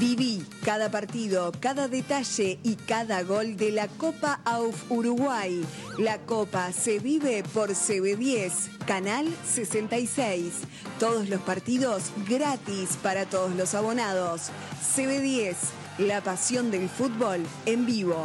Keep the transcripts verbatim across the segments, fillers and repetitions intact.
Viví cada partido, cada detalle y cada gol de la Copa A U F Uruguay. La Copa se vive por C B diez, Canal sesenta y seis. Todos los partidos gratis para todos los abonados. C B diez, la pasión del fútbol en vivo.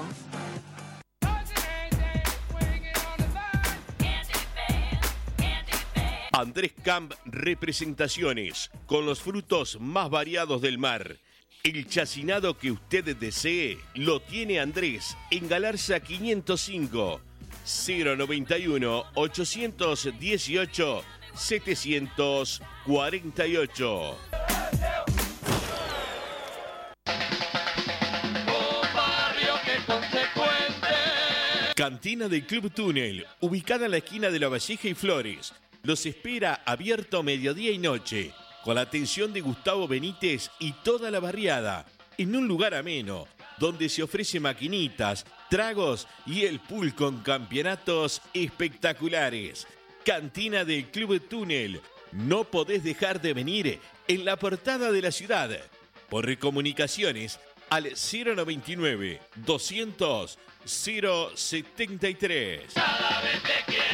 Andrés Camp Representaciones, con los frutos más variados del mar. El chacinado que usted desee lo tiene Andrés en Galarza quinientos cinco, cero noventa y uno, ochocientos dieciocho, setecientos cuarenta y ocho. Cantina del Club Túnel, ubicada en la esquina de La Valleja y Flores. Los espera abierto mediodía y noche, con la atención de Gustavo Benítez y toda la barriada, en un lugar ameno, donde se ofrece maquinitas, tragos y el pool con campeonatos espectaculares. Cantina del Club Túnel, no podés dejar de venir en la portada de la ciudad. Por comunicaciones al cero noventa y nueve, doscientos, cero setenta y tres. Cada vez te quiero.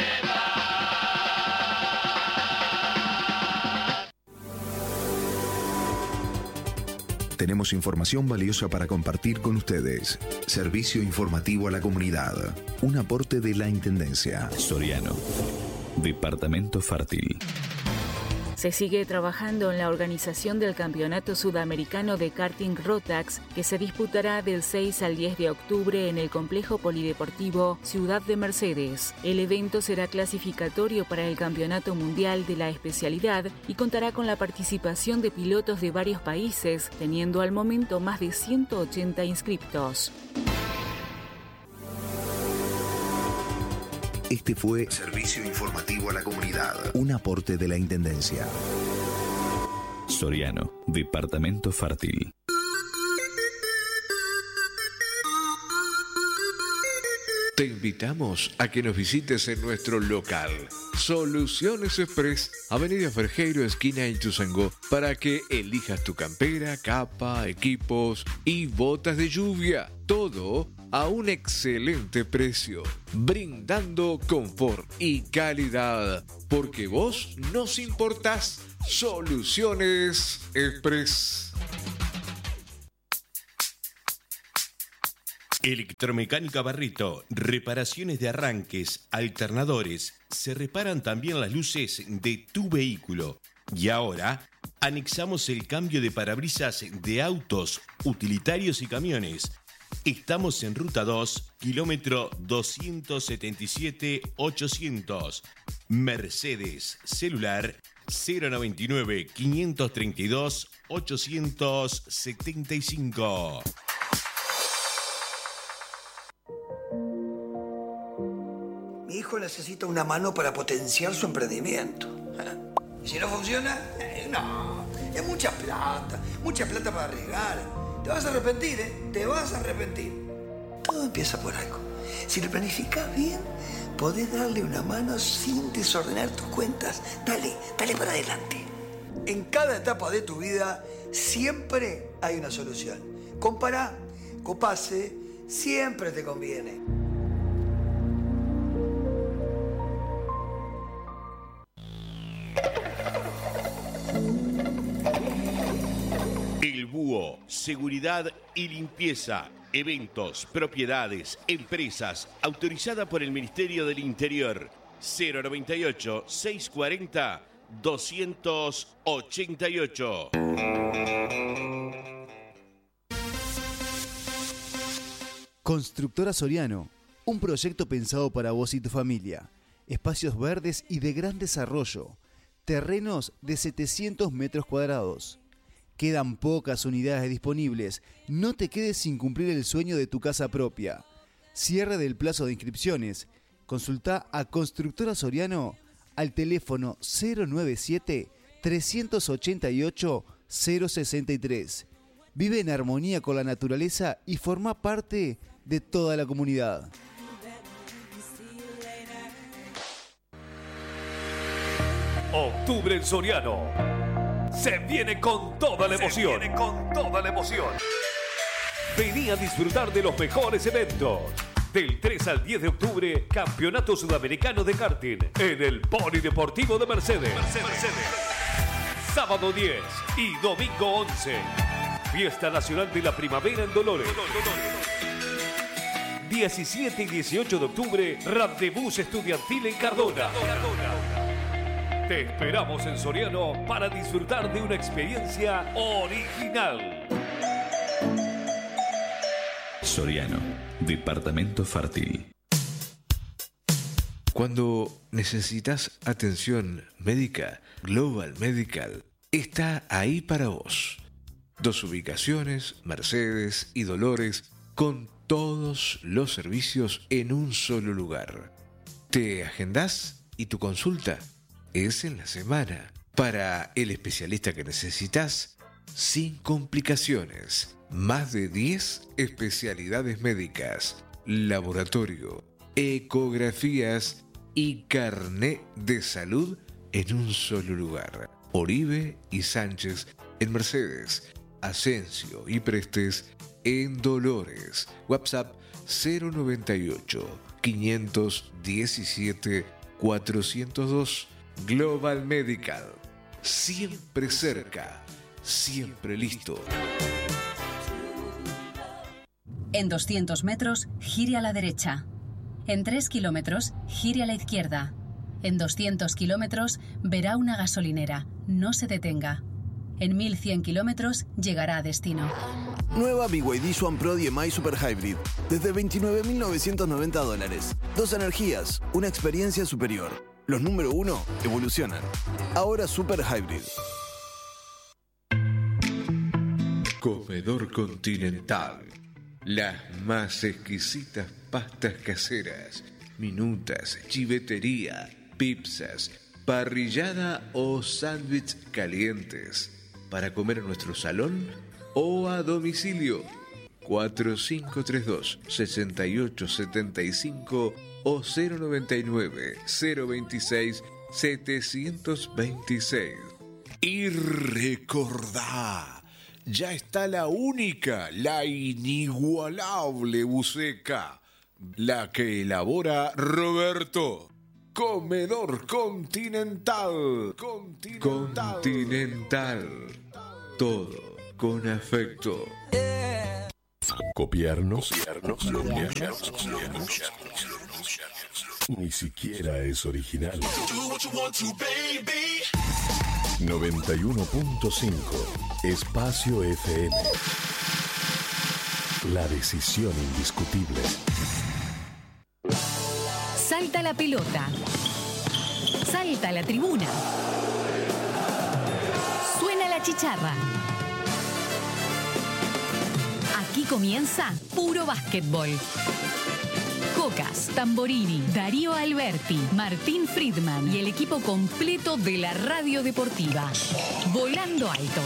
Tenemos información valiosa para compartir con ustedes. Servicio informativo a la comunidad. Un aporte de la Intendencia. Soriano. Departamento Fértil. Se sigue trabajando en la organización del Campeonato Sudamericano de Karting Rotax, que se disputará del seis al diez de octubre en el Complejo Polideportivo Ciudad de Mercedes. El evento será clasificatorio para el Campeonato Mundial de la especialidad y contará con la participación de pilotos de varios países, teniendo al momento más de ciento ochenta inscriptos. Este fue Servicio Informativo a la Comunidad, un aporte de la Intendencia. Soriano, Departamento Fértil. Te invitamos a que nos visites en nuestro local, Soluciones Express, Avenida Ferjeiro, esquina Ituzaingó, para que elijas tu campera, capa, equipos y botas de lluvia. Todo a un excelente precio, brindando confort y calidad, porque vos nos importás. Soluciones Express. Electromecánica Barreto, reparaciones de arranques, alternadores, se reparan también las luces de tu vehículo. Y ahora, anexamos el cambio de parabrisas de autos, utilitarios y camiones. Estamos en Ruta dos, kilómetro doscientos setenta y siete, ochocientos. Mercedes, celular cero noventa y nueve, quinientos treinta y dos, ochocientos setenta y cinco. Mi hijo necesita una mano para potenciar su emprendimiento. ¿Y si no funciona? Eh, no, es mucha plata, mucha plata para arriesgar. Te vas a arrepentir, ¿eh? Te vas a arrepentir. Todo empieza por algo. Si lo planificas bien, podés darle una mano sin desordenar tus cuentas. Dale, dale para adelante. En cada etapa de tu vida siempre hay una solución. Compará, Copase, siempre te conviene. El Búho, seguridad y limpieza, eventos, propiedades, empresas, autorizada por el Ministerio del Interior, cero noventa y ocho, seiscientos cuarenta, doscientos ochenta y ocho. Constructora Soriano, un proyecto pensado para vos y tu familia. Espacios verdes y de gran desarrollo. Terrenos de setecientos metros cuadrados. Quedan pocas unidades disponibles. No te quedes sin cumplir el sueño de tu casa propia. Cierre del plazo de inscripciones. Consulta a Constructora Soriano al teléfono cero noventa y siete, trescientos ochenta y ocho, cero sesenta y tres. Vive en armonía con la naturaleza y forma parte de toda la comunidad. Octubre en Soriano. se viene con toda la emoción. Se viene con toda la emoción. Vení a disfrutar de los mejores eventos. Del tres al diez de octubre, Campeonato Sudamericano de Karting en el Polideportivo de Mercedes. Mercedes. Mercedes. Sábado diez y domingo once. Fiesta Nacional de la Primavera en Dolores. diecisiete y dieciocho de octubre, Randebús Estudiantil en Cardona. Te esperamos en Soriano para disfrutar de una experiencia original. Soriano, departamento fértil. Cuando necesitas atención médica, Global Medical está ahí para vos. Dos ubicaciones, Mercedes y Dolores, con todos los servicios en un solo lugar. Te agendás y tu consulta es en la semana. Para el especialista que necesitas, sin complicaciones. Más de diez especialidades médicas, laboratorio, ecografías y carné de salud en un solo lugar. Oribe y Sánchez en Mercedes, Asensio y Prestes en Dolores. WhatsApp cero noventa y ocho, quinientos diecisiete, cuatrocientos dos. Global Medical. Siempre cerca, siempre listo. En doscientos metros, gire a la derecha. En tres kilómetros, gire a la izquierda. En doscientos kilómetros, verá una gasolinera. No se detenga. En mil cien kilómetros, llegará a destino. Nueva B Y D Swan Pro D M I Super Hybrid. Desde veintinueve mil novecientos noventa dólares. Dos energías, una experiencia superior. Los número uno evolucionan. Ahora Super Hybrid. Comedor Continental. Las más exquisitas pastas caseras, minutas, chivetería, pizzas, parrillada o sándwich calientes. Para comer en nuestro salón o a domicilio. cuatro cinco tres dos, seis ocho siete cinco o cero noventa y nueve, cero veintiséis, setecientos veintiséis. Y recordá, ya está la única, la inigualable buceca, la que elabora Roberto. Comedor Continental. Continental. Continental. Todo con afecto. Copiarnos, copiarnos, copiarnos, copiarnos. Ni siquiera es original. noventa y uno punto cinco Espacio F M. La decisión indiscutible. Salta la pelota. Salta la tribuna. Suena la chicharra. Aquí comienza Puro Básquetbol. Cocas, Tamborini, Darío Alberti, Martín Friedman y el equipo completo de la radio deportiva. Volando alto.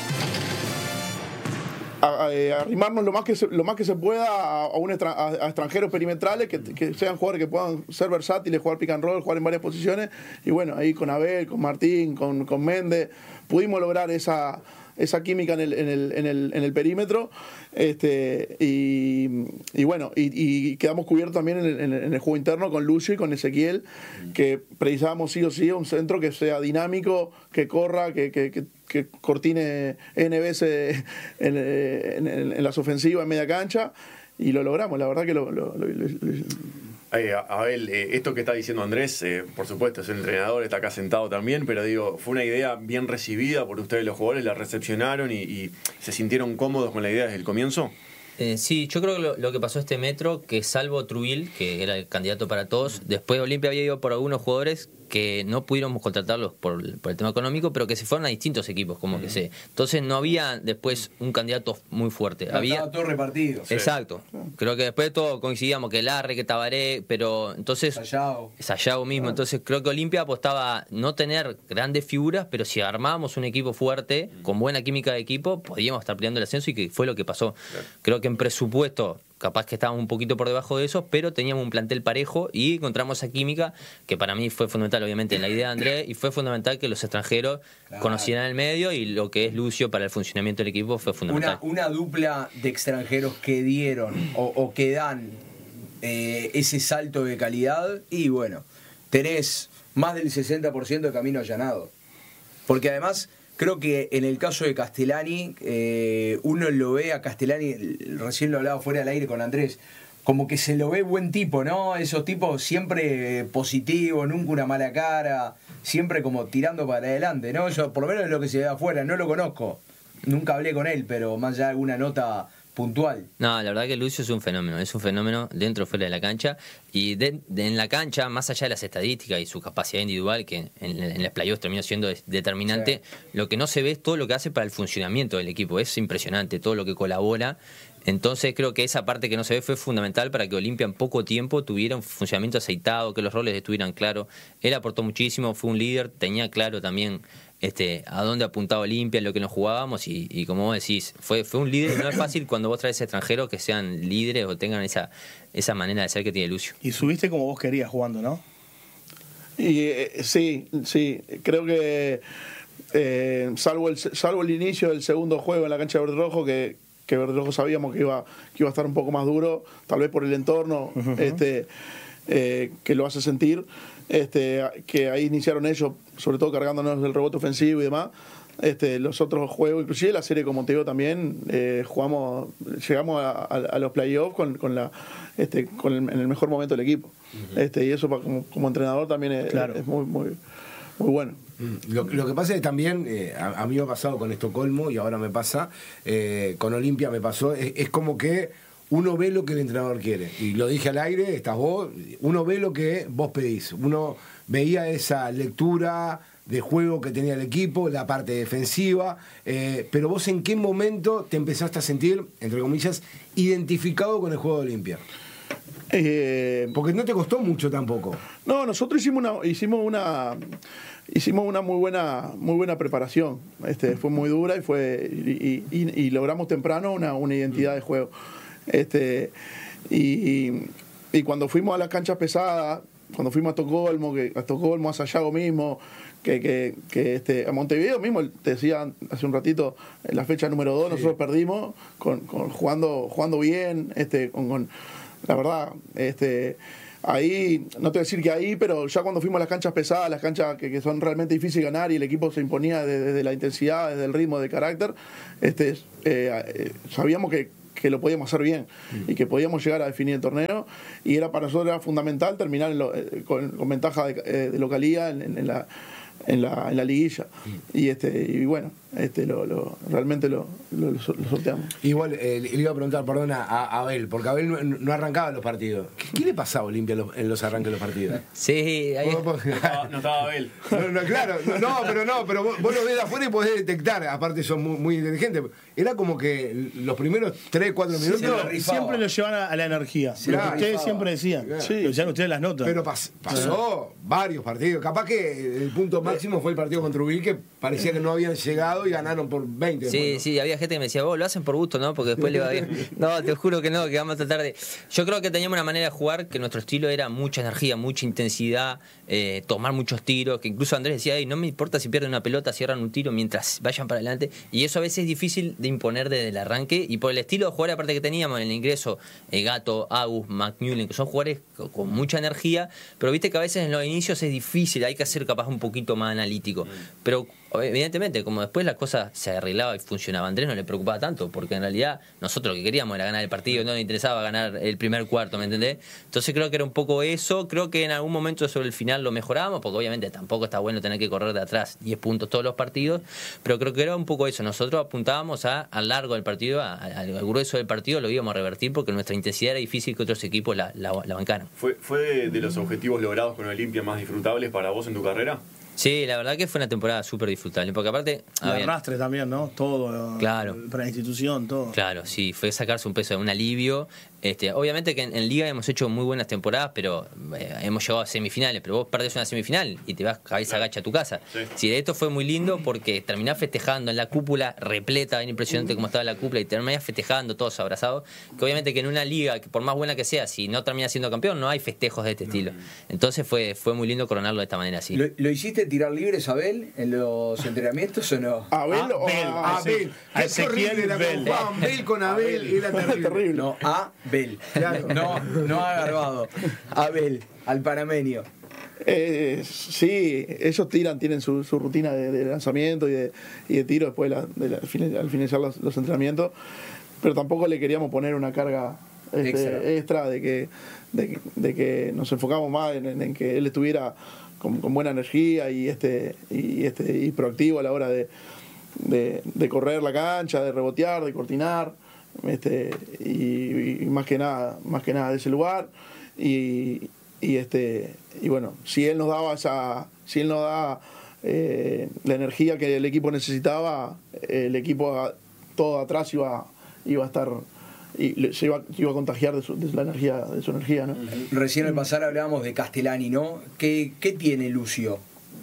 A, a, arrimarnos lo más que se, lo más que se pueda a, a, un extra, a, a extranjeros perimetrales que, que sean jugadores que puedan ser versátiles, jugar pick and roll, jugar en varias posiciones. Y bueno, ahí con Abel, con Martín, con, con Méndez, pudimos lograr esa, esa química en el, en el, en el, en el perímetro. Este, y, y bueno, y, y quedamos cubiertos también en el, en, el, en el juego interno con Lucio y con Ezequiel, que precisábamos sí o sí un centro que sea dinámico, que corra, que, que, que, que cortine N veces en, en, en, en las ofensivas en media cancha, y lo logramos, la verdad que lo... lo, lo, lo, lo Eh, Abel, eh, esto que está diciendo Andrés, eh, por supuesto, es el entrenador, está acá sentado también, pero digo, fue una idea bien recibida por ustedes los jugadores, la recepcionaron y, y se sintieron cómodos con la idea desde el comienzo. Eh, sí, yo creo que lo, lo que pasó este metro, que salvo Trubil, que era el candidato para todos, después Olimpia había ido por algunos jugadores que no pudieron contratarlos por, por el tema económico, pero que se fueron a distintos equipos, como uh-huh. que sé. Entonces no había después un candidato muy fuerte. No, había estaba todo repartido. Exacto. Sí. Creo que después todo coincidíamos, que Larre, que Tabaré, pero entonces... Sayago. Sayago mismo. Ah. Entonces creo que Olimpia apostaba no tener grandes figuras, pero si armábamos un equipo fuerte, con buena química de equipo, podíamos estar peleando el ascenso, y que fue lo que pasó. Claro. Creo que en presupuesto capaz que estábamos un poquito por debajo de eso, pero teníamos un plantel parejo y encontramos esa química que para mí fue fundamental, obviamente, en la idea de Andrés, y fue fundamental que los extranjeros claro. conocieran el medio, y lo que es Lucio para el funcionamiento del equipo fue fundamental. Una, una dupla de extranjeros que dieron o, o que dan eh, ese salto de calidad, y bueno, tenés más del sesenta por ciento de camino allanado. Porque además, creo que en el caso de Castellani, eh, uno lo ve a Castellani, recién lo hablaba fuera del aire con Andrés, como que se lo ve buen tipo, ¿no? Esos tipos siempre positivos, nunca una mala cara, siempre como tirando para adelante, ¿no? Yo, por lo menos es lo que se ve afuera, no lo conozco, nunca hablé con él, pero más allá de alguna nota puntual. No, la verdad que Lucio es un fenómeno, es un fenómeno dentro o fuera de la cancha, y de, de, en la cancha, más allá de las estadísticas y su capacidad individual, que en, en las playoffs terminó siendo determinante, sí. Lo que no se ve es todo lo que hace para el funcionamiento del equipo, es impresionante todo lo que colabora. Entonces creo que esa parte que no se ve fue fundamental para que Olimpia en poco tiempo tuviera un funcionamiento aceitado, que los roles estuvieran claros. Él aportó muchísimo, fue un líder, tenía claro también este a dónde apuntaba Olimpia, en lo que nos jugábamos, y, y como vos decís, fue, fue un líder, y no es fácil cuando vos traes extranjeros que sean líderes o tengan esa, esa manera de ser que tiene Lucio. Y subiste como vos querías jugando, ¿no? Y eh, sí, sí, creo que eh, salvo, el, salvo el inicio del segundo juego en la cancha de Verde Rojo, que que Verde Rojo sabíamos que iba, que iba a estar un poco más duro, tal vez por el entorno, uh-huh. este, eh, que lo hace sentir, este, que ahí iniciaron ellos, sobre todo cargándonos del rebote ofensivo y demás. Este, los otros juegos, inclusive la serie como Montevideo también, eh, jugamos, llegamos a, a, a los playoffs con, con la, este, con el, en el mejor momento del equipo. Uh-huh. Este, y eso como, como entrenador también es, claro. es muy, muy, muy bueno. Lo, lo que pasa es que también, eh, a, a mí me ha pasado con Estocolmo y ahora me pasa, eh, con Olimpia me pasó, es, es como que uno ve lo que el entrenador quiere. Y lo dije al aire, estás vos, uno ve lo que vos pedís. Uno veía esa lectura de juego que tenía el equipo, la parte defensiva, eh, pero vos en qué momento te empezaste a sentir, entre comillas, identificado con el juego de Olimpia. Eh, Porque no te costó mucho tampoco. No, nosotros hicimos una, hicimos una, hicimos una muy buena, muy buena preparación. Este, fue muy dura y fue y, y, y logramos temprano una, una identidad de juego. Este, y, y cuando fuimos a las canchas pesadas, cuando fuimos a Estocolmo, que a Estocolmo, a Sayago mismo, que, que, que este, a Montevideo mismo, te decía hace un ratito, en la fecha número dos, sí. Nosotros perdimos con, con jugando, jugando bien, este, con, con la verdad, este, ahí, no te voy a decir que ahí, pero ya cuando fuimos a las canchas pesadas, las canchas que, que son realmente difíciles de ganar, y el equipo se imponía desde, desde la intensidad, desde el ritmo, de carácter, este, eh, eh, sabíamos que, que lo podíamos hacer bien mm. y que podíamos llegar a definir el torneo, y era para nosotros era fundamental terminar en lo, eh, con, con ventaja de, eh, de localía en, en, en la En la, en la liguilla. Mm. Y este y bueno, este lo, lo realmente lo, lo, lo sorteamos. Igual eh, le iba a preguntar, perdón, a, a Abel, porque Abel no, no arrancaba los partidos. ¿Qué, qué le pasaba a Olimpia en los arranques de los partidos? Sí, ahí... no, estaba, no estaba Abel. No, no, claro, no, no, pero no, pero vos, vos lo ves de afuera y podés detectar, aparte son muy, muy inteligentes. Era como que los primeros tres, cuatro minutos sí, siempre lo llevan a, a la energía. Sí, lo que ustedes siempre decían. Claro. Sí. Lo decían ustedes las notas. Pero pas, pasó sí. varios partidos. Capaz que el punto máximo fue el partido contra Ubil, que parecía que no habían llegado y ganaron por veinte. Sí, después, ¿no? Sí, había gente que me decía, vos lo hacen por gusto, ¿no? Porque después le va bien. No, te juro que no, que vamos a tratar de... Yo creo que teníamos una manera de jugar que nuestro estilo era mucha energía, mucha intensidad, eh, tomar muchos tiros, que incluso Andrés decía, hey, no me importa si pierden una pelota, cierran un tiro mientras vayan para adelante, y eso a veces es difícil de imponer desde el arranque, y por el estilo de jugar aparte que teníamos en el ingreso, eh, Gato, Agus, McMullen, que son jugadores con, con mucha energía, pero viste que a veces en los inicios es difícil, hay que ser capaz un poquito más analítico, pero evidentemente como después las cosas se arreglaba y funcionaba, a Andrés no le preocupaba tanto, porque en realidad nosotros lo que queríamos era ganar el partido, no nos interesaba ganar el primer cuarto, ¿me entendés? Entonces creo que era un poco eso, creo que en algún momento sobre el final lo mejorábamos, porque obviamente tampoco está bueno tener que correr de atrás diez puntos todos los partidos, pero creo que era un poco eso, nosotros apuntábamos a, al largo del partido, a, a, al grueso del partido lo íbamos a revertir, porque nuestra intensidad era difícil que otros equipos la, la, la bancaran. ¿Fue, fue de, de los objetivos logrados con Olimpia más disfrutables para vos en tu carrera? Sí, la verdad que fue una temporada súper disfrutable, porque aparte... El arrastre también, ¿no? Todo. Claro. Para la institución, todo. Claro, sí, fue sacarse un peso, un alivio. Este, obviamente que en, en Liga hemos hecho muy buenas temporadas, pero eh, hemos llegado a semifinales, pero vos perdés una semifinal y te vas cabeza agacha a tu casa. Sí. Sí, esto fue muy lindo porque terminás festejando en la cúpula repleta, bien impresionante como estaba la cúpula, y terminás festejando todos abrazados, que obviamente que en una liga, que por más buena que sea, si no terminas siendo campeón, no hay festejos de este estilo. Entonces fue, fue muy lindo coronarlo de esta manera así. ¿Lo, lo hiciste tirar libres, Abel, en los entrenamientos o no? ¿Abel o a Abel? Qué horrible la Abel. Abel con Abel, era terrible. No, Abel. Claro. No, no ha Garbado. Abel, al panameño. Eh, sí, ellos tiran, tienen su, su rutina de, de lanzamiento y de, y de tiro después de la, de la, al, fin, al finalizar los, los entrenamientos, pero tampoco le queríamos poner una carga este, extra. extra de que de, de que nos enfocamos más en, en, en que él estuviera con, con buena energía y este y este y proactivo a la hora de, de, de correr la cancha, de rebotear, de cortinar. Este, y, y más que nada más que nada de ese lugar y, y este y bueno, si él nos daba esa si él nos daba eh, la energía que el equipo necesitaba, el equipo todo atrás iba iba a estar y se iba, iba a contagiar de su, de la energía de su energía, ¿no? Recién al pasar hablábamos de Castellani, ¿no? ¿Qué, qué tiene Lucio?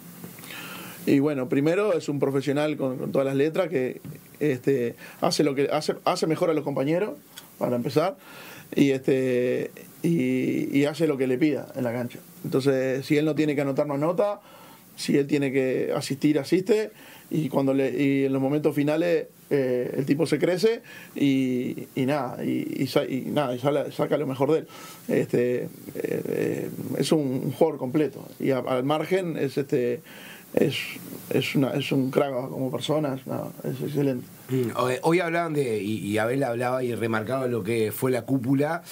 Y bueno, primero es un profesional con, con todas las letras que este, hace lo que hace, hace mejor a los compañeros, para empezar, y este y, y hace lo que le pida en la cancha. Entonces, si él no tiene que anotar, no anota, si él tiene que asistir, asiste, y cuando le, y en los momentos finales eh, el tipo se crece y, y nada, y, y, y nada, y sale, saca lo mejor de él. Este, eh, es un, un jugador completo, y a, al margen es este Es, es, una, es un crack como persona, es, una, es excelente. Hoy, hoy hablaban de, y, y Abel hablaba y remarcaba lo que fue la cúpula.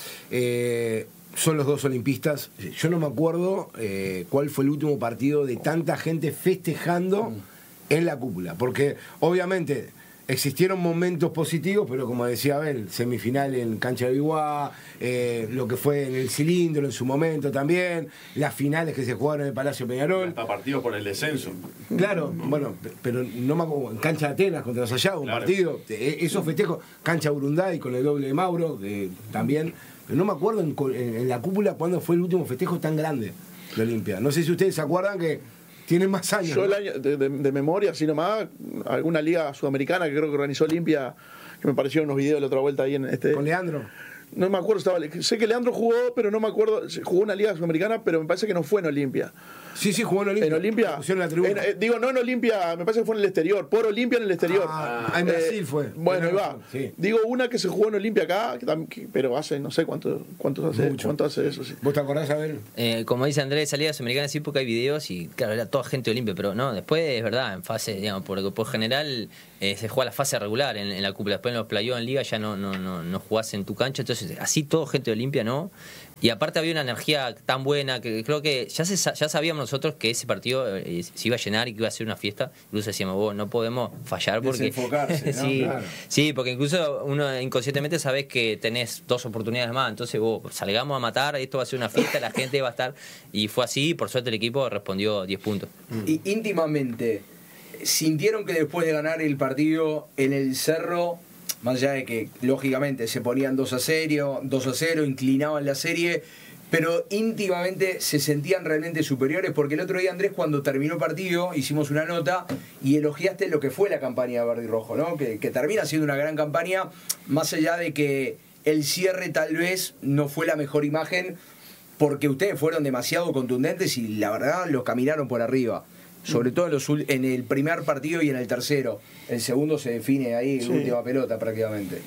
Eh, son los dos olimpistas. Yo no me acuerdo eh, cuál fue el último partido de tanta gente festejando en la cúpula. Porque obviamente existieron momentos positivos, pero como decía Abel, semifinal en Cancha de Biguá, eh, lo que fue en el Cilindro en su momento también, las finales que se jugaron en el Palacio Peñarol. Hasta partidos por el descenso. Claro, bueno, pero no me acuerdo, en Cancha de Atenas contra Sayago, un claro. partido, esos festejos, Cancha Burunday con el doble de Mauro, eh, también, pero no me acuerdo en, en, en la cúpula cuándo fue el último festejo tan grande de Olimpia. No sé si ustedes se acuerdan que tienen más años. Yo ¿no? el año de, de, de memoria, así nomás, alguna liga sudamericana que creo que organizó Olimpia, que me parecieron unos videos de la otra vuelta ahí en este. ¿Con Leandro? No me acuerdo, estaba, sé que Leandro jugó, pero no me acuerdo, jugó una liga sudamericana, pero me parece que no fue en Olimpia. Sí, sí, jugó en Olimpia. En Olimpia. En la tribuna. En, eh, digo, no en Olimpia, me parece que fue en el exterior, por Olimpia en el exterior. Ah, en Brasil eh, fue. Bueno, ahí va. Sí. Digo, una que se jugó en Olimpia acá, que, que, pero hace, no sé cuánto, cuánto hace, cuánto hace eso. Sí. ¿Vos te acordás, Abel? Eh, como dice Andrés, salía sudamericana sí porque hay videos y claro, era toda gente de Olimpia, pero no, después es verdad, en fase, digamos, porque por general eh, se juega la fase regular en, en la cúpula, después en los playoffs en liga ya no, no, no, no jugás en tu cancha, entonces así todo gente de Olimpia, ¿no? Y aparte había una energía tan buena que creo que ya se, ya sabíamos nosotros que ese partido eh, se iba a llenar y que iba a ser una fiesta. Incluso decíamos, vos no podemos fallar porque... Desenfocarse, ¿no? sí, claro. sí, porque incluso uno inconscientemente sabés que tenés dos oportunidades más. Entonces vos salgamos a matar, esto va a ser una fiesta, la gente va a estar... Y fue así y por suerte el equipo respondió diez puntos. Y íntimamente, ¿sintieron que después de ganar el partido en el Cerro... Más allá de que, lógicamente, se ponían dos a cero, dos a cero, inclinaban la serie, pero íntimamente se sentían realmente superiores? Porque el otro día, Andrés, cuando terminó el partido, hicimos una nota y elogiaste lo que fue la campaña de Verde y Rojo, ¿no? Que, que termina siendo una gran campaña, más allá de que el cierre tal vez no fue la mejor imagen, porque ustedes fueron demasiado contundentes y la verdad los caminaron por arriba. Sobre todo en, los, en el primer partido y en el tercero. El segundo se define ahí, sí. Última pelota prácticamente.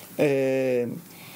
Eh,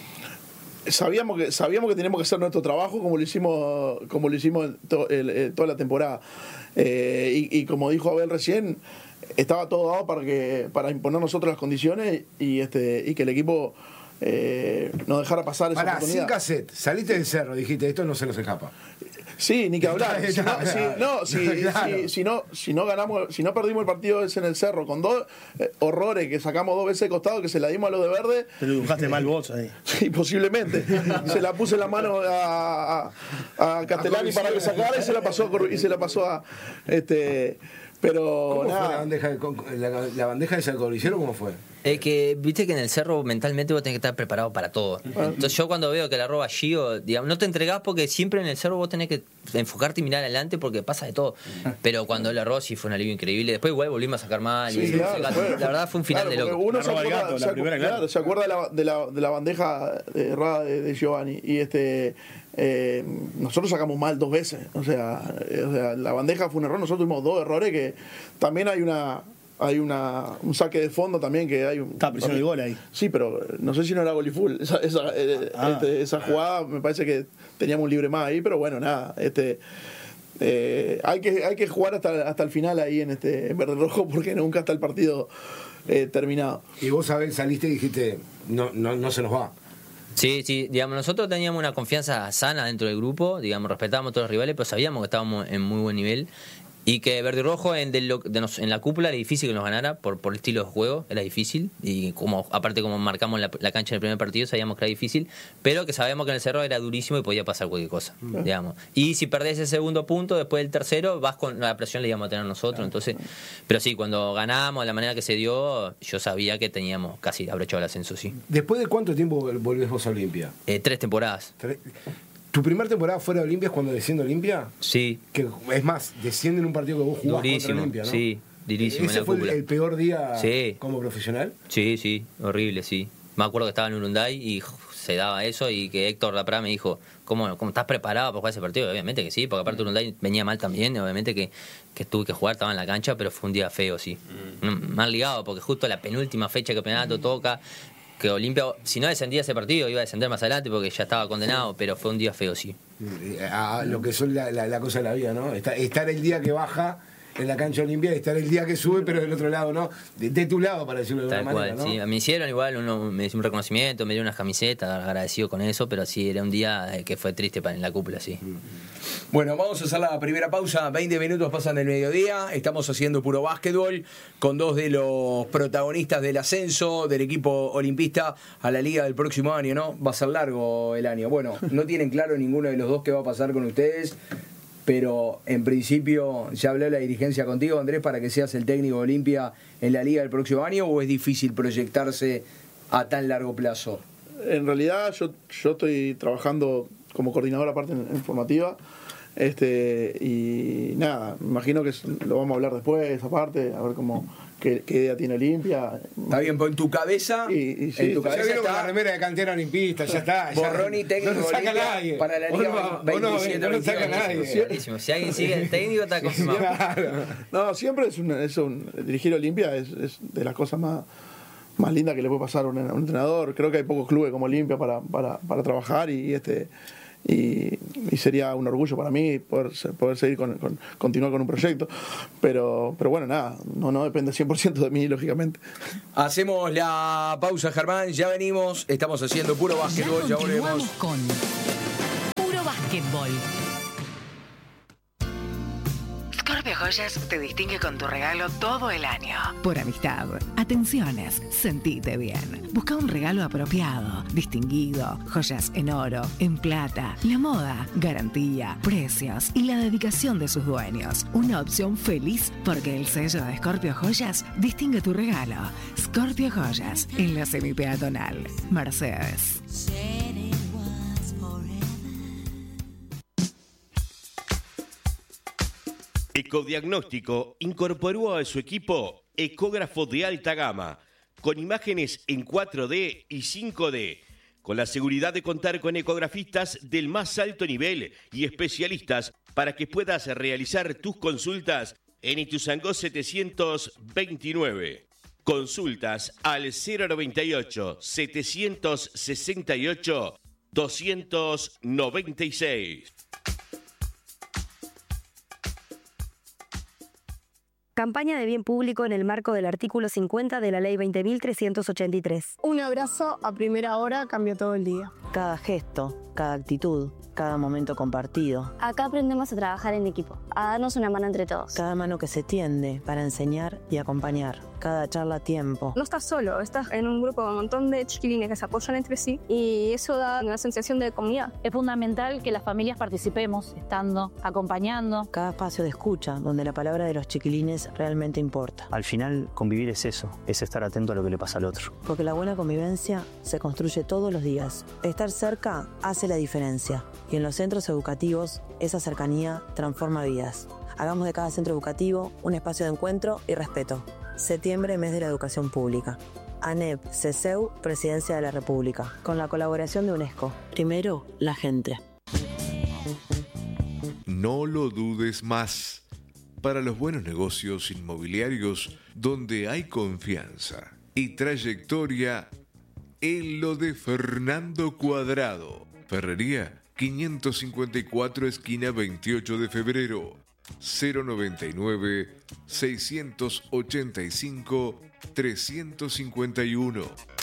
sabíamos que sabíamos que teníamos que hacer nuestro trabajo como lo hicimos como lo hicimos to, el, el, toda la temporada. Eh, y, y como dijo Abel recién, estaba todo dado para que para imponer nosotros las condiciones y este y que el equipo eh, no dejara pasar esa Pará, oportunidad. sin cassette, saliste del cerro, dijiste, esto no se nos escapa. Sí, ni que hablar. Si no, si, no, si, Claro. si- si no, si no ganamos, si no perdimos el partido ese en el Cerro con dos eh, horrores que sacamos dos veces de costado, que se la dimos a los de verde. Pero dibujaste mal vos ahí. Sí, posiblemente. Se la puse en la mano a, a, a Castellani para que sacara y se la pasó a Cor- y se la pasó a este. Pero ¿Cómo fue nada. la bandeja, de, la, la bandeja de ese alcoholicero? ¿Cómo fue? Es que, viste que en el cerro mentalmente vos tenés que estar preparado para todo. Entonces yo cuando veo que la roba Gio, digamos, no te entregás porque siempre en el cerro vos tenés que enfocarte y mirar adelante porque pasa de todo. Pero cuando la robó sí fue un alivio increíble. Después igual volvimos a sacar mal. Sí, y claro, la, fue- la verdad fue un final claro, de porque loco. Uno se acuerda, se acu- claro, se acuerda de, la, de, la, de la bandeja errada de, de Giovanni. Y este eh, nosotros sacamos mal dos veces. O sea, eh, o sea, la bandeja fue un error. Nosotros tuvimos dos errores que también hay una. Hay una, un saque de fondo también que hay un. Está presión el gol ahí. Sí, pero no sé si no era gol y full. Esa, esa, eh, Ah. este, esa jugada me parece que teníamos un libre más ahí, pero bueno, nada. Este, eh, hay que hay que jugar hasta, hasta el final ahí en este en verde rojo porque nunca está el partido eh, terminado. Y vos sabés, saliste y dijiste, no, no, no se nos va. Sí, sí, digamos, nosotros teníamos una confianza sana dentro del grupo, digamos, respetábamos a todos los rivales, pero sabíamos que estábamos en muy buen nivel. Y que Verde y Rojo en, de lo- de nos- en la cúpula era difícil que nos ganara por, por el estilo de juego, era difícil. Y como aparte como marcamos la, la cancha en el primer partido, sabíamos que era difícil, pero que sabíamos que en el Cerro era durísimo y podía pasar cualquier cosa, Mm. digamos. Y si perdés ese segundo punto, después del tercero, vas con la presión, le íbamos a tener nosotros. Entonces, pero sí, cuando ganamos, de la manera que se dio, yo sabía que teníamos casi abrochado el ascenso, sí. ¿Después de cuánto tiempo volvés vos a Olimpia? Eh, tres temporadas. ¿Tu primer temporada fuera de Olimpia es cuando desciende Olimpia? Sí. Que es más, desciende en un partido que vos jugás Durísimo, contra Olimpia, ¿no? sí, durísimo. en ¿Ese la fue el, cúpula. el peor día Sí. como profesional? Sí, sí, horrible, sí. Me acuerdo que estaba en Urunday y uf, se daba eso y que Héctor Laprá me dijo, ¿cómo, cómo estás preparado para jugar ese partido? Y obviamente que sí, porque aparte Urunday venía mal también, obviamente que, que tuve que jugar, estaba en la cancha, pero fue un día feo, sí. Mm. Mal ligado, porque justo la penúltima fecha que Campeonato toca, que Olimpia, si no descendía ese partido, iba a descender más adelante porque ya estaba condenado, pero fue un día feo, sí. A lo que son la, la, la cosa de la vida, ¿no? Estar, estar el día que baja en la cancha Olimpia y estar el día que sube, pero del otro lado, ¿no? De, de tu lado, para decirlo de Tal alguna cual, manera, ¿no? sí. Me hicieron igual uno, me hizo un reconocimiento, me dio unas camisetas, agradecido con eso, pero sí, era un día eh, que fue triste para en la cúpula, sí. Bueno, vamos a hacer la primera pausa. veinte minutos pasan del mediodía. Estamos haciendo puro básquetbol con dos de los protagonistas del ascenso del equipo olimpista a la liga del próximo año, ¿no? Va a ser largo el año. Bueno, no tienen claro ninguno de los dos qué va a pasar con ustedes, pero en principio ya habló la dirigencia contigo, Andrés, para que seas el técnico de Olimpia en la liga del próximo año, ¿o es difícil proyectarse a tan largo plazo? En realidad yo, yo estoy trabajando como coordinador aparte en, en formativa. Este, y nada, me imagino que lo vamos a hablar después, esa parte, a ver cómo qué, qué idea tiene Olimpia. Está bien, pues en tu cabeza, y, y sí, en tu Ya cabeza vieron con la está remera de cantera olimpista, ya está. ya- Borrón y técnico no lo saca Olimpia nadie. para la O Liga no, o no, veintisiete, no lo saca veintiuno. nadie. Buenísimo. Si alguien sigue el técnico, está confirmado. No, siempre es un, es un dirigir Olimpia es, es de las cosas más, más lindas que le puede pasar a un, a un entrenador. Creo que hay pocos clubes como Olimpia para, para, para trabajar y este y, y sería un orgullo para mí poder, poder seguir con, con continuar con un proyecto. Pero, pero bueno, nada, no, no depende cien por ciento de mí, lógicamente. Hacemos la pausa, Germán, ya venimos, estamos haciendo puro básquetbol, ya volvemos. Con Puro Básquetbol. Scorpio Joyas te distingue con tu regalo todo el año. Por amistad, atenciones, sentite bien. Busca un regalo apropiado, distinguido, joyas en oro, en plata, la moda, garantía, precios y la dedicación de sus dueños. Una opción feliz porque el sello de Scorpio Joyas distingue tu regalo. Scorpio Joyas, en la semipeatonal. Mercedes. Ecodiagnóstico incorporó a su equipo ecógrafo de alta gama, con imágenes en cuatro D y cinco D, con la seguridad de contar con ecografistas del más alto nivel y especialistas para que puedas realizar tus consultas en Ituzaingó setecientos veintinueve. Consultas al cero noventa y ocho, setecientos sesenta y ocho, doscientos noventa y seis. Campaña de bien público en el marco del artículo cincuenta de la Ley veinte mil trescientos ochenta y tres. Un abrazo a primera hora cambia todo el día. Cada gesto, cada actitud, cada momento compartido. Acá aprendemos a trabajar en equipo, a darnos una mano entre todos. Cada mano que se tiende para enseñar y acompañar. Cada charla a tiempo. No estás solo, estás en un grupo con un montón de chiquilines que se apoyan entre sí y eso da una sensación de comunidad. Es fundamental que las familias participemos, estando, acompañando. Cada espacio de escucha, donde la palabra de los chiquilines realmente importa. Al final, convivir es eso, es estar atento a lo que le pasa al otro. Porque la buena convivencia se construye todos los días. Estar cerca hace la diferencia. Y en los centros educativos, esa cercanía transforma vidas. Hagamos de cada centro educativo un espacio de encuentro y respeto. Septiembre, mes de la educación pública. ANEP, CESEU, Presidencia de la República. Con la colaboración de UNESCO. Primero, la gente. No lo dudes más. Para los buenos negocios inmobiliarios, donde hay confianza y trayectoria, en lo de Fernando Cuadrado. Ferrería quinientos cincuenta y cuatro, esquina veintiocho de febrero. cero noventa y nueve, seiscientos ochenta y cinco, trescientos cincuenta y uno.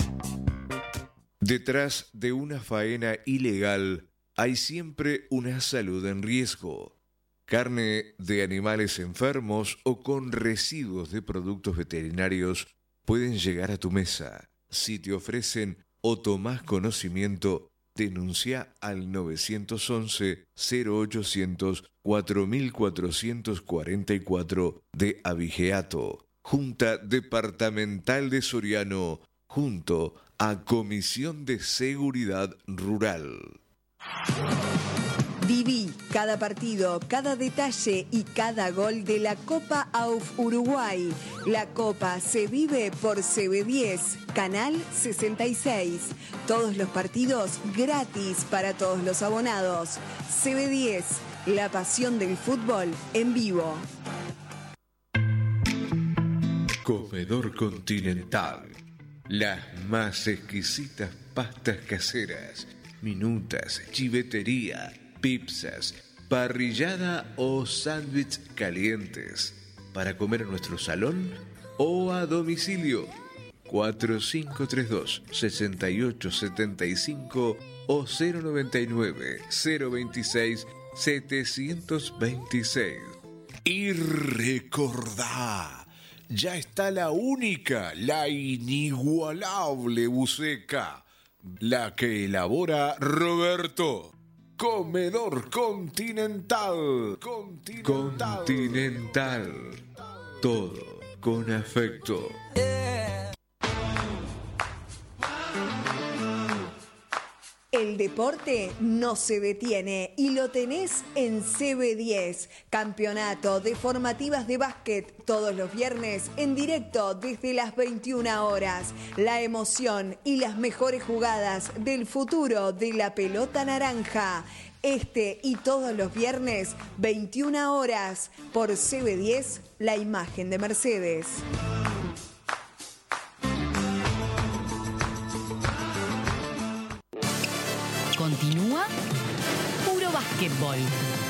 Detrás de una faena ilegal hay siempre una salud en riesgo. Carne de animales enfermos o con residuos de productos veterinarios pueden llegar a tu mesa. Si te ofrecen o tomás conocimiento, denuncia al nueve once, cero ochocientos, cuatro cuatro cuatro cuatro de Abigeato. Junta Departamental de Soriano, junto a Comisión de Seguridad Rural. Viví cada partido, cada detalle y cada gol de la Copa A U F Uruguay. La Copa se vive por C B diez, Canal sesenta y seis. Todos los partidos gratis para todos los abonados. C B diez, la pasión del fútbol en vivo. Comedor Continental. Las más exquisitas pastas caseras, minutas, chivetería, pizzas, parrillada o sándwich calientes. Para comer en nuestro salón o a domicilio. cuatro cinco tres dos, seis ocho siete cinco o cero noventa y nueve, cero veintiséis, setecientos veintiséis. Y recordá, ya está la única, la inigualable buceca, la que elabora Roberto. Comedor Continental. Continental. Continental. Todo con afecto. El deporte no se detiene y lo tenés en C B diez. Campeonato de formativas de básquet todos los viernes en directo desde las veintiuna horas. La emoción y las mejores jugadas del futuro de la pelota naranja. Este y todos los viernes, veintiuna horas, por C B diez, la imagen de Mercedes. Continúa Puro Básquetbol.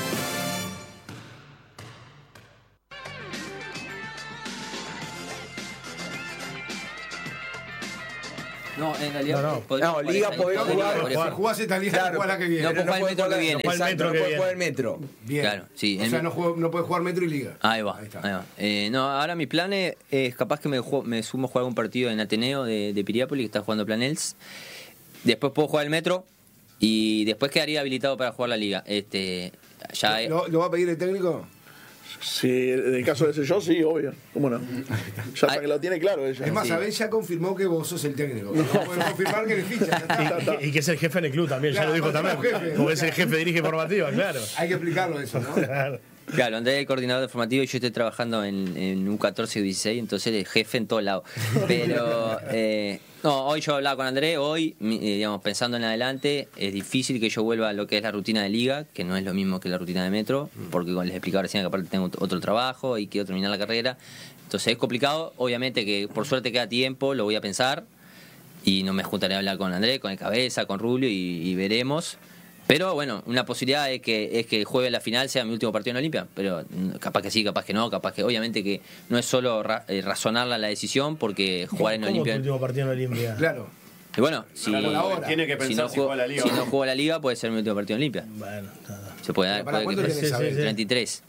No, en realidad. No, no. podría- No, Liga podés jugar. por eso. Si jugás esta liga, Claro, no jugás la que viene. No, puedo jugar el podés metro que jugar- viene. no podés Exacto, no que podés viene. jugar el metro. Bien. Claro, sí. O en sea, mi- no, juego- no podés jugar metro y liga. Ahí va, ahí va. Eh, no, ahora mi plan es, es capaz que me, juego- me sumo a jugar un partido en Ateneo de, de Piriápolis, que está jugando Planels. Después puedo jugar el metro y después quedaría habilitado para jugar la liga. Este, ya he- ¿Lo, lo va a pedir el técnico? Sí, en el caso de ese yo, sí, obvio. ¿Cómo no? Ya hasta que lo tiene claro ella. Es más, Abel ya confirmó que vos sos el técnico. No podés confirmar que le ficha. Y, y que es el jefe en el club también, Claro, ya lo dijo aparte también. como jefe. Como es el jefe dirige formativa, claro. Hay que explicarlo eso, ¿no? Claro. Claro, Andrés es el coordinador de formativo y yo estoy trabajando en, en U catorce y U dieciséis, entonces el jefe en todos lados. Pero, eh, no, hoy yo hablaba con Andrés, hoy, mi- eh, digamos, pensando en adelante, es difícil que yo vuelva a lo que es la rutina de liga, que no es lo mismo que la rutina de metro, porque como les explicaba recién que aparte tengo otro trabajo y quiero terminar la carrera. Entonces es complicado, obviamente que por suerte queda tiempo, lo voy a pensar y no me juntaré a hablar con Andrés, con el Cabeza, con Rubio y, y veremos. Pero bueno, una posibilidad es que es que juegue la final sea mi último partido en Olimpia, pero capaz que sí, capaz que no, capaz que obviamente que no es solo ra eh, razonarla la decisión, porque jugar en ¿Cómo Olimpia. tu último partido en Olimpia? Claro. Y bueno, si, tiene que pensar si, si no, juega la liga. si no juega la liga puede ser mi último partido en Olimpia. Bueno, se puede dar. ¿Para puede cuánto que tenés, Abel? treinta y tres.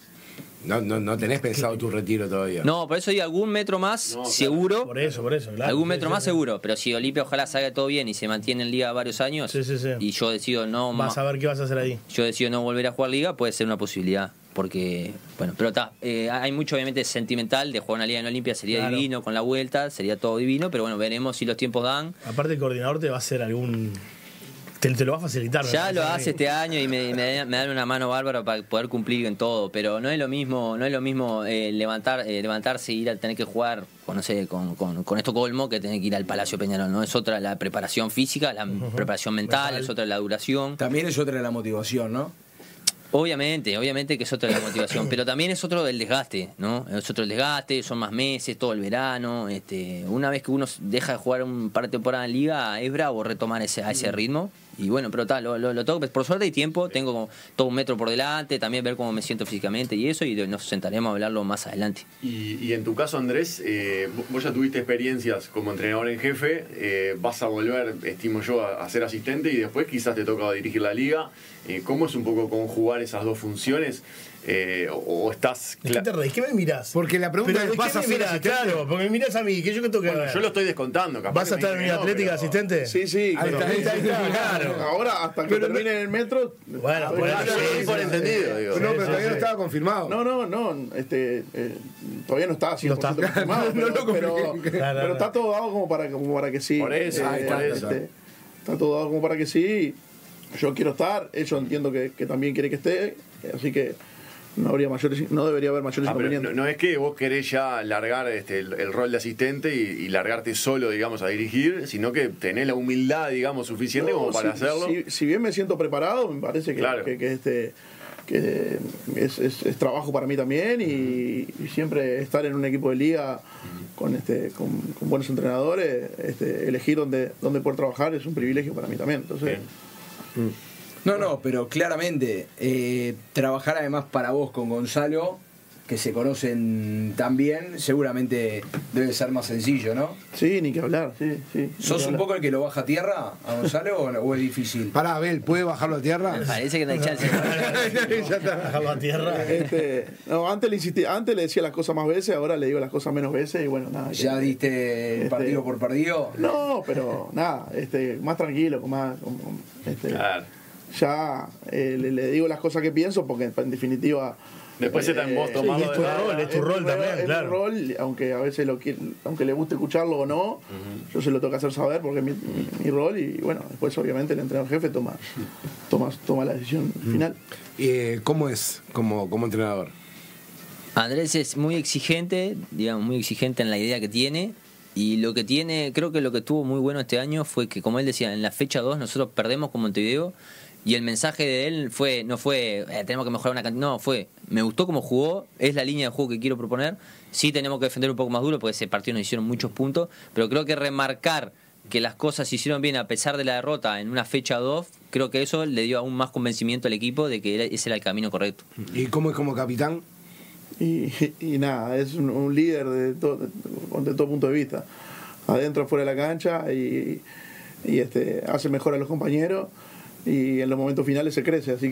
No, no, no tenés pensado tu retiro todavía. No, por eso digo algún metro más No, claro. seguro. Por eso, por eso, claro. Algún Sí, metro sí, más sí. seguro. Pero si Olimpia ojalá salga todo bien y se mantiene en liga varios años, Sí, sí, sí. y yo decido no Vas ma- a ver qué vas a hacer ahí. yo decido no volver a jugar liga, puede ser una posibilidad. Porque, bueno, pero está, eh, hay mucho obviamente sentimental de jugar una liga en Olimpia, sería Claro. divino con la vuelta, sería todo divino, pero bueno, veremos si los tiempos dan. Aparte el coordinador te va a hacer algún... Te, te lo va a facilitar. me Ya parece lo a mí. hace este año y me, me, me dan una mano bárbara para poder cumplir en todo, pero no es lo mismo, no es lo mismo eh, levantar, eh, levantarse e ir a tener que jugar con, no sé, con, con, con Estocolmo que tener que ir al Palacio Peñarol, ¿no? Es otra la preparación física, la uh-huh. preparación mental, mental, es otra la duración. También es otra la motivación, ¿no? Obviamente, obviamente que es otra la motivación, pero también es otro el desgaste, ¿no? Es otro el desgaste, son más meses, todo el verano, este, una vez que uno deja de jugar un par de temporadas en liga, es bravo retomar ese, a ese ritmo. Y bueno, pero tal, lo, lo, lo tengo, por suerte hay tiempo, tengo como todo un metro por delante, también ver cómo me siento físicamente y eso, y nos sentaremos a hablarlo más adelante. Y, y en tu caso, Andrés, eh, vos ya tuviste experiencias como entrenador en jefe, eh, vas a volver, estimo yo, a, a ser asistente y después quizás te toca dirigir la liga. Eh, ¿Cómo es un poco conjugar esas dos funciones? Eh, o, o estás... ¿De qué te reís? ¿Qué me mirás? Porque la pregunta Pero es, ¿vas a ser mirás? asistente? Claro, porque me mirás a mí, que yo que tengo que Bueno, ver. yo lo estoy descontando. Capaz ¿Vas a que estar me en mi dice que no, Atlética pero- asistente? Sí, sí. Ahí pero- está, ahí está, ahí está, claro. Ahora, hasta que termine el metro. Bueno, bueno, bueno, sí, sí, sí, por sí. entendido, digo. No, pero Sí, todavía sí. no estaba confirmado. No, no, no. Este, eh, todavía no está cien por ciento No está. confirmado, No, no pero, lo pero, confirmé. pero Claro, claro. está todo dado como para, como para que sí. Por eso, Eh, por este, eso. Está todo dado como para que sí. Yo quiero estar, ellos entiendo que, que también quiere que esté, así que no habría mayores, no debería haber mayores Ah, pero inconvenientes. no, no es que vos querés ya largar este, el, el rol de asistente y, y largarte solo, digamos, a dirigir, sino que tenés la humildad, digamos, suficiente No, como para si, hacerlo. Si, si bien me siento preparado, me parece que, Claro. que, que este que es, es- es trabajo para mí también y, y siempre estar en un equipo de liga con este con, con buenos entrenadores, este, elegir dónde, dónde poder trabajar es un privilegio para mí también. Entonces, No, no, pero claramente eh, trabajar además para vos con Gonzalo, que se conocen tan bien, seguramente debe ser más sencillo, ¿no? sí, ni que hablar, sí, sí. ni ¿Sos que un hablar. poco el que lo baja a tierra a Gonzalo o, no- o es difícil? Pará, Abel, ¿puede bajarlo a tierra? Parece que no hay chance. Ya está. Bajarlo a tierra. Este, no, antes le insistí, antes le decía las cosas más veces, ahora le digo las cosas menos veces y bueno, nada. ¿Ya que- diste el este, partido por perdido? No, pero nada, este, más tranquilo, con más, con- con- este, Claro. ya eh, le, le digo las cosas que pienso porque en definitiva Después está en vos eh, tomado y es tu de- rol, es tu mi rol también, es mi claro. rol, aunque a veces lo quiere- aunque le guste escucharlo o no, yo se lo tengo que hacer saber porque es mi, mi- mi rol y bueno, después obviamente el entrenador jefe toma toma, toma la decisión final. Eh, ¿Cómo es como, como entrenador? Andrés es muy exigente, digamos, muy exigente en la idea que tiene. Y lo que tiene, creo que lo que estuvo muy bueno este año fue que, como él decía, en la fecha dos nosotros perdemos con Montevideo. Y el mensaje de él fue no fue, eh, tenemos que mejorar una cantidad. No, fue, me gustó cómo jugó, es la línea de juego que quiero proponer. Sí tenemos que defender un poco más duro porque ese partido nos hicieron muchos puntos. Pero creo que remarcar que las cosas se hicieron bien a pesar de la derrota en una fecha dos, creo que eso le dio aún más convencimiento al equipo de que era- ese era el camino correcto. ¿Y cómo es como capitán? Y, y nada, es un, un líder de todo, de, de todo punto de vista, adentro, afuera de la cancha y, y este, hace mejor a los compañeros y en los momentos finales se crece, así